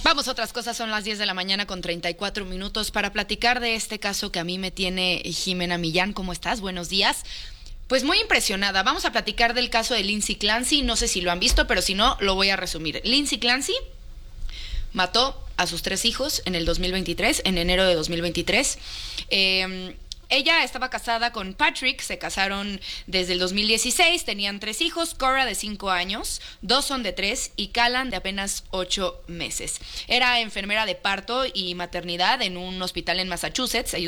Vamos a otras cosas, son las 10 de la mañana con 34 minutos para platicar de este caso que a mí me tiene Jimena Millán. ¿Cómo estás? Buenos días. Pues muy impresionada. Vamos a platicar del caso de Lindsay Clancy. No sé si lo han visto, pero si no, lo voy a resumir. Lindsay Clancy mató a sus 3 hijos en el 2023, en enero de 2023. Ella estaba casada con Patrick, se casaron desde el 2016, tenían 3 hijos, Cora de 5 años, 2 son de 3 y Callan de apenas 8 meses. Era enfermera de parto y maternidad en un hospital en Massachusetts.